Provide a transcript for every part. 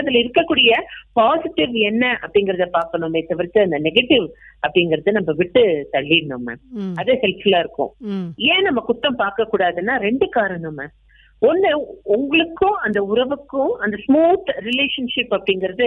அதுல இருக்கக்கூடிய பாசிட்டிவ் என்ன அப்படிங்கறத பாக்கணுமே தவிர்த்து அந்த நெகட்டிவ் அப்படிங்கறத நம்ம விட்டு தள்ளிடணும் மேம். அது ஹெல்ப்ஃபுல்லா இருக்கும். ஏன் நம்ம குத்தம் பார்க்க கூடாதுன்னா 2 காரணம் மேம். ஒண்ணு, உங்களுக்கும் அந்த உறவுக்கும் அந்த ஸ்மூத் ரிலேஷன்ஷிப் அப்படிங்கறது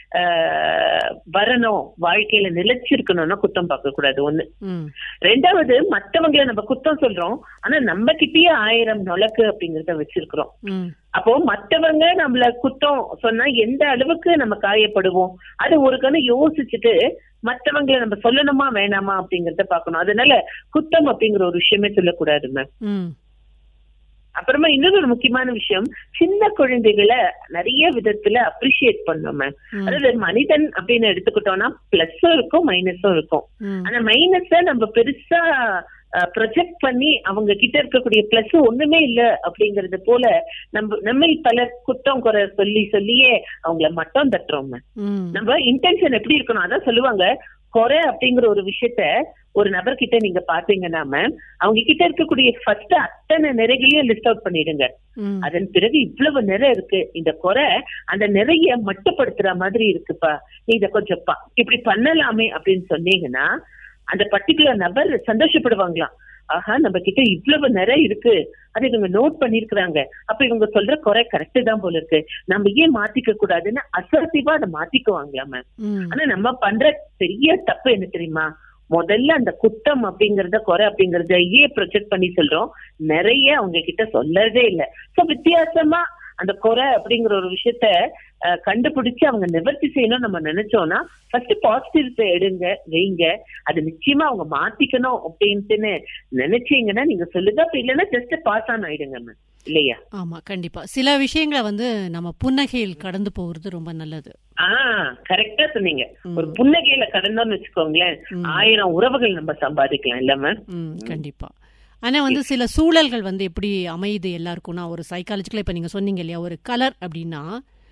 வரணும், வாழ்க்கையில நிலைச்சிருக்கணும்னா குத்தம் பார்க்க கூடாது ஒண்ணு. 2வது, மத்தவங்களை நம்ம குத்தம் சொல்றோம், ஆனா நம்ம கிட்டயே 1000 நொலக்கு அப்படிங்கறத வச்சிருக்கிறோம். அப்போ மத்தவங்க நம்மள குத்தம் சொன்னா எந்த அளவுக்கு நம்ம காயப்படுவோம், அது ஒரு கணம் யோசிச்சுட்டு மத்தவங்களை நம்ம சொல்லணுமா வேணாமா அப்படிங்கறத பாக்கணும். அதனால குத்தம் அப்படிங்கிற ஒரு விஷயமே சொல்லக்கூடாது மேம். அப்புறமா இன்னொரு முக்கியமான விஷயம், சின்ன குழந்தைகளை நிறைய விதத்துல அப்ரிஷியேட் பண்ணோம் மேம். அதாவது மனிதன் அப்படின்னு எடுத்துக்கிட்டோம்னா பிளஸும் இருக்கும் மைனஸும் இருக்கும். ஆனா மைனஸ நம்ம பெருசா ப்ரொஜெக்ட் பண்ணி அவங்க கிட்ட இருக்கக்கூடிய பிளஸ் ஒண்ணுமே இல்ல அப்படிங்கறது போல நம்ம பல குற்றம் குறை சொல்லியே அவங்கள மட்டும் தட்டுறோம். நம்ம இன்டென்ஷன் எப்படி இருக்கணும், அதான் சொல்லுவாங்க, குறை அப்படிங்கிற ஒரு விஷயத்த ஒரு நபர்கிட்ட நீங்க பாத்தீங்கன்னா மேம், அவங்க கிட்ட இருக்கக்கூடிய ஃபர்ஸ்ட் அத்தனை நிறைகளையும் லிஸ்ட் அவுட் பண்ணிடுங்க. அதன் பிறகு இவ்வளவு நிறை இருக்கு, இந்த குறை அந்த நிறைய மட்டுப்படுத்துற மாதிரி இருக்குப்பா, நீ இத கொஞ்சம் இப்படி பண்ணலாமே அப்படின்னு சொன்னீங்கன்னா அந்த பர்டிகுலர் நபர் சந்தோஷப்படுவாங்களாம். ஆஹா, நம்ம கிட்ட இவ்வளவு நிறைய இருக்கு, அது இவங்க நோட் பண்ணிருக்கிறாங்க, அப்ப இவங்க சொல்ற குறை கரெக்ட் தான் போல இருக்கு, நம்ம ஏன் மாத்திக்க கூடாதுன்னு அசர்ட்டிவா அதை மாத்திக்குவாங்களா மேம். ஆனா நம்ம பண்ற பெரிய தப்பு என்ன தெரியுமா, முதல்ல அந்த குத்தம் அப்படிங்கறத குறை அப்படிங்கறத ஏன் ப்ரொஜெக்ட் பண்ணி சொல்றோம், நிறைய அவங்க கிட்ட சொல்லறதே இல்லை. சோ வித்தியாசமா அந்த குறை அப்படிங்கிற ஒரு விஷயத்த கண்டுபிடிச்சு அவங்க நிவர்த்தி செய்யணும் நம்ம நினைச்சோம்னா ஃபர்ஸ்ட் பாசிட்டிவ்ஸ் எடுங்க, வைங்க, அது நிச்சயமா அவங்க மாத்திக்கணும் அப்படின்ட்டு நினைச்சீங்கன்னா நீங்க சொல்லுங்க, அப்படி இல்லைன்னா ஜஸ்ட் பாஸ் ஆன் ஆயிடுங்க மேம், இல்லையா? ஆமா, கண்டிப்பா சில விஷயங்களை நம்ம புன்னகையில் கடந்து போகிறது ரொம்ப நல்லது. கரெக்டா சொன்னீங்க. ஒரு புன்னகையில கடந்தோம்னு வச்சுக்கோங்களேன், 1000 உறவுகள் நம்ம சம்பாதிக்கலாம் இல்ல மேம்? கண்டிப்பா. ஆனா சில சூழல்கள் எப்படி அமையுது எல்லாருக்கும்னா, ஒரு சைக்காலஜிக்கலா இப்ப நீங்க சொன்னீங்க இல்லையா, ஒரு கலர் அப்படின்னா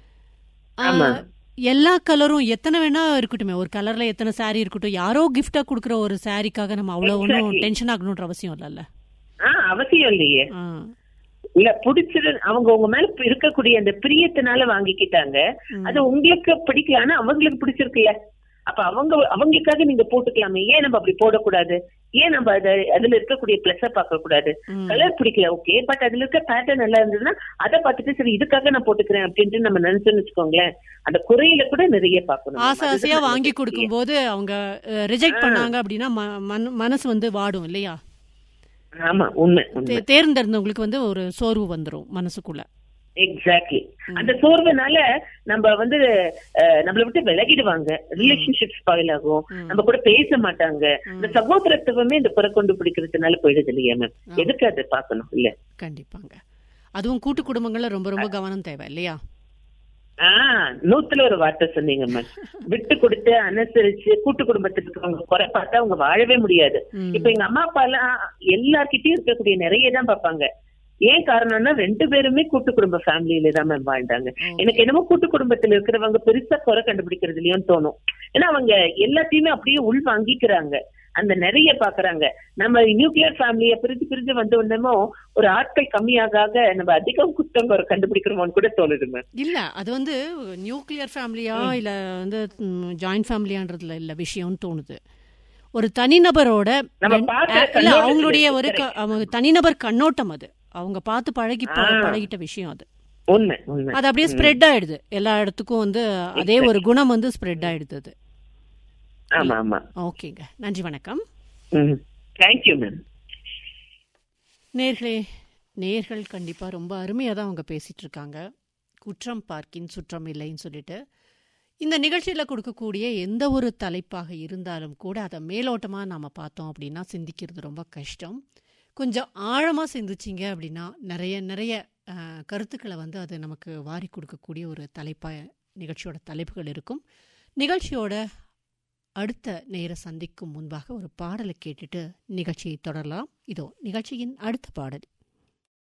எல்லா கலரும் எத்தனை வேணா இருக்கட்டுமே, ஒரு கலர்ல எத்தனை சாரி இருக்கட்டும், யாரோ கிஃப்டா குடுக்கற ஒரு சாரிக்காக நம்ம அவ்வளவு ஒன்றும் டென்ஷன் ஆகணும்ன்ற அவசியம் இல்ல. அவசியம் இல்லையே. இல்ல பிடிச்சது அவங்க உங்க மேல இருக்கக்கூடிய அந்த பிரியத்தினால வாங்கிக்கிட்டாங்க, அது உங்களுக்கு பிடிக்கலான்னு அவங்களுக்கு பிடிச்சிருக்குல்ல, அப்ப அவங்களுக்காக நீங்க போட்டுக்கலாமே, ஏன் நம்ம அப்படி போடக்கூடாது, ஏன் நம்ம அதுல இருக்கக்கூடிய பிளஸ பாக்க கூடாது? கலர் பிடிக்கல ஓகே, பட் அதுல இருக்க பேட்டர்ன் நல்லா இருந்ததுன்னா அதை பார்த்துட்டு சரி இதுக்காக நான் போட்டுக்கிறேன் அப்படின்ட்டு நம்ம நினைச்சோன்னு வச்சுக்கோங்களேன், அந்த குறையில கூட நிறைய பாக்கணும். ஆசையா வாங்கி கொடுக்கும் போது அவங்க ரிஜெக்ட் பண்ணாங்க அப்படின்னா மனசு வாடும் இல்லையா? ஆமா, உண்மை. தேர்ந்தெடுந்தவங்களுக்கு ஒரு சோர்வு வந்துரும் மனசுக்குள்ள. எக்ஸாக்ட்லி. அந்த சோர்வுனால நம்ம நம்மள விட்டு விலகிடுவாங்க, ரிலேஷன்ஷிப் ஸ்பாயில் ஆகும், நம்ம கூட பேச மாட்டாங்க, இந்த சகோதரத்துவமே இந்த குறை கொண்டு பிடிக்கிறதுனால போயிடுது இல்லையா மேம்? எதுக்கு அதை பாக்கணும் இல்ல? கண்டிப்பாங்க. அதுவும் கூட்டு குடும்பங்கள்ல ரொம்ப ரொம்ப கவனம் தேவை இல்லையா? 100ல ஒரு வார்த்தை சொன்னீங்க மேம். விட்டு கொடுத்து அனுசரிச்சு கூட்டு குடும்பத்துக்கு இருக்கவங்க குறை பார்த்தா அவங்க வாழவே முடியாது. இப்ப எங்க அம்மா அப்பா எல்லாம் எல்லார்கிட்டயும் இருக்கக்கூடிய நிறைய தான் பாப்பாங்க. ஏன் காரணம்னா 2 பேருமே கூட்டு குடும்ப ஃபேமிலியில தான் மேம் வாழ்ந்தாங்க. எனக்கு என்னமோ கூட்டு குடும்பத்துல இருக்கிறவங்க பெருசா குறை கண்டுபிடிக்கிறது இல்லையோன்னு தோணும். ஏன்னா அவங்க எல்லாத்தையுமே அப்படியே உள் வாங்கிக்கிறாங்க, அந்த நிறைய பாக்குறாங்க. நம்ம நியூக்ளியர் ஃபேமிலிய பிரிஞ்சு வந்த உடனே ஒரு ஆட்கள் கம்மியாக நம்ம அதிகம் குத்தம் கண்டுபிடிக்கிறோம்னு கூட தோணுது மேம். இல்ல அது நியூக்ளியர் ஃபேமிலியா இல்ல ஜாயிண்ட் ஃபேமிலியான்றதுல இல்ல விஷயம்னு தோணுது. ஒரு தனிநபரோட அவங்களுடைய ஒரு தனிநபர் கண்ணோட்டம், அது அவங்க பார்த்து பழகிட்ட விஷயம், அது அது அப்படியே ஸ்ப்ரெட் ஆயிடுது எல்லா இடத்துக்கும், அதே ஒரு குணம் ஸ்ப்ரெட் ஆயிடுது. ஓகேங்க, நன்றி, வணக்கம். Thank you ma'am. நேர்கள் கண்டிப்பா ரொம்ப அருமையா தான் அவங்க பேசிட்டு இருக்காங்க. குற்றம் பார்க்கின் சுற்றம் இல்லைன்னு சொல்லிட்டு இந்த நிகழ்ச்சியில கொடுக்கக்கூடிய எந்த ஒரு தலைப்பாக இருந்தாலும் கூட அதை மேலோட்டமா நாம பார்த்தோம் அப்படின்னா சிந்திக்கிறது ரொம்ப கஷ்டம். கொஞ்சம் ஆழமா சிந்திச்சிங்க அப்படின்னா நிறைய கருத்துக்களை அது நமக்கு வாரி கொடுக்கக்கூடிய ஒரு நிகழ்ச்சியோட தலைப்புகள் இருக்கும். நிகழ்ச்சியோட அடுத்த நேர சந்திக்கும் முன்பாக ஒரு பாடலை கேட்டுட்டு நிகழ்ச்சியை தொடரலாம். இதோ நிகழ்ச்சியின் அடுத்த பாடல்.